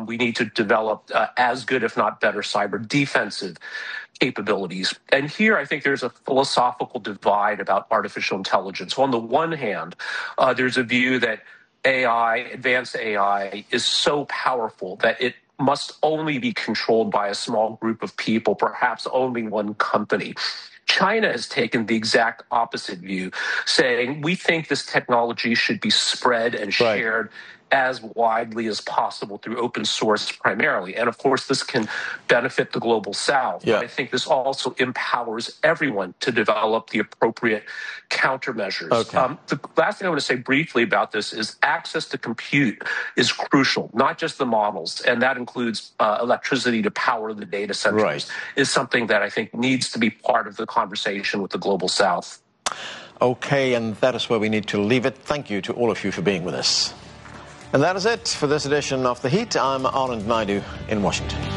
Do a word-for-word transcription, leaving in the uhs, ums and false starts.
we need to develop uh, as good, if not better, cyber defensive capabilities. And here I think there's a philosophical divide about artificial intelligence. So on the one hand, uh, there's a view that A I, advanced A I, is so powerful that it must only be controlled by a small group of people, perhaps only one company. China has taken the exact opposite view, saying we think this technology should be spread and shared right. as widely as possible through open source primarily. And of course, this can benefit the global south. Yeah. But I think this also empowers everyone to develop the appropriate countermeasures. Okay. Um, the last thing I want to say briefly about this is access to compute is crucial, not just the models, and that includes uh, electricity to power the data centers, right. is something that I think needs to be part of the conversation with the global south. Okay, and that is where we need to leave it. Thank you to all of you for being with us. And that is it for this edition of The Heat. I'm Anand Naidu in Washington.